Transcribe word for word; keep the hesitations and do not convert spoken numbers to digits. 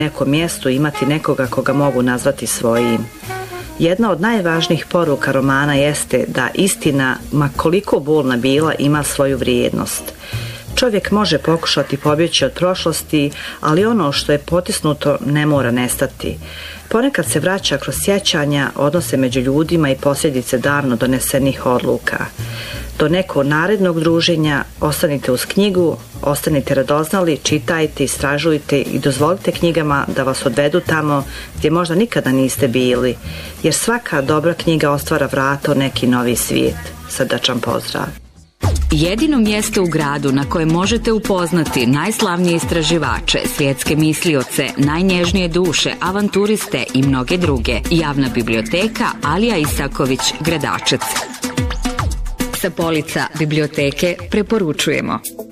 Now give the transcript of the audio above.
nekom mjestu imati nekoga koga mogu nazvati svojim. Jedna od najvažnijih poruka romana jeste da istina, ma koliko bolna bila, ima svoju vrijednost. Čovjek može pokušati pobjeći od prošlosti, ali ono što je potisnuto ne mora nestati. Ponekad se vraća kroz sjećanja, odnose među ljudima i posljedice davno donesenih odluka. Do nekog narednog druženja ostanite uz knjigu, ostanite radoznali, čitajte, istražujte i dozvolite knjigama da vas odvedu tamo gdje možda nikada niste bili, jer svaka dobra knjiga otvara vrata u neki novi svijet. Srdačan pozdrav! Jedino mjesto u gradu na kojem možete upoznati najslavnije istraživače, svjetske mislioce, najnježnije duše, avanturiste i mnoge druge. Javna biblioteka Alija Isaković, Gradačac. Sa polica biblioteke preporučujemo.